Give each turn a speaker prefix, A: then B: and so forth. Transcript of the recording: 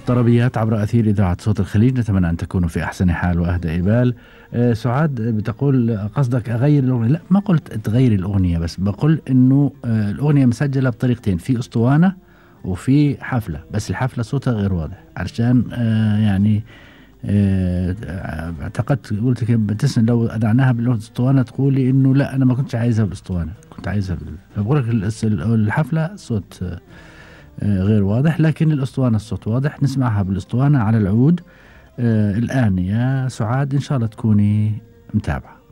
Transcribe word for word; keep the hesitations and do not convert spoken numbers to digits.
A: طربيات عبر أثير إذاعة صوت الخليج، نتمنى أن تكونوا في أحسن حال وأهدى إبال. أه سعاد بتقول قصدك أغير الأغنية؟ لا، ما قلت تغير الأغنية، بس بقول إنه أه الأغنية مسجلة بطريقتين، في أسطوانة وفي حفلة، بس الحفلة صوتها غير واضح علشان أه يعني أه اعتقدت قلت بتسن لو أدعناها بالأسطوانة تقولي إنه لا أنا ما كنتش عايزها بالأسطوانة، كنت عايزها بال... فبقول لك الحفلة صوت أه غير واضح، لكن الأسطوانة الصوت واضح. نسمعها بالأسطوانة على العود آه الآن يا سعاد، إن شاء الله تكوني متابعة.